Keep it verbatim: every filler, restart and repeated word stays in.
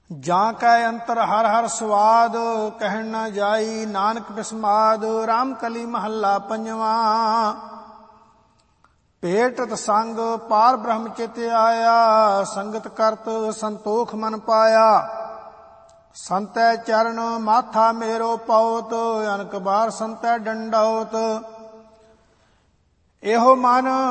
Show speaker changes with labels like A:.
A: ਜਾਂ ਕੈ ਅੰਤਰ ਹਰ ਹਰ ਸਵਾਦ, ਕਹਿਣ ਨਾ ਜਾਈ ਨਾਨਕ ਬਿਸਮਾਦ। ਰਾਮ ਕਲੀ ਮਹੱਲਾ ਪੰਜਵਾਂ। ਭੇਟਤ ਸੰਗ ਪਾਰ ਬ੍ਰਹਮ ਚਿਤ ਆਇਆ, ਸੰਗਤ ਕਰਤ ਸੰਤੋਖ ਮਨ ਪਾਇਆ। ਸੰਤੈ ਚਰਨ ਮਾਥਾ ਮੇਰੋ ਪਉਤ, ਅਨਕ ਬਾਰ ਸੰਤੈ ਡੰਡਉਤ। ਇਹੋ ਮਨ